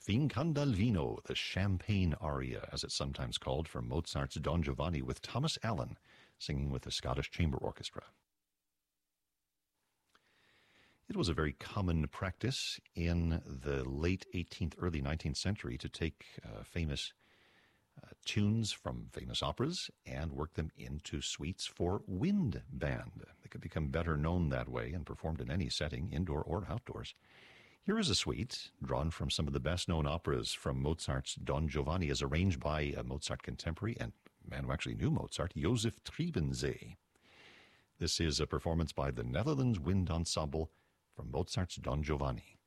Fincandalvino, the Champagne aria, as it's sometimes called, from Mozart's Don Giovanni, with Thomas Allen singing with the Scottish Chamber Orchestra. It was a very common practice in the late 18th, early 19th century to take famous tunes from famous operas and work them into suites for wind band. They could become better known that way and performed in any setting, indoor or outdoors. Here is a suite drawn from some of the best-known operas from Mozart's Don Giovanni, as arranged by a Mozart contemporary and a man who actually knew Mozart, Joseph Trebensee. This is a performance by the Netherlands Wind Ensemble from Mozart's Don Giovanni.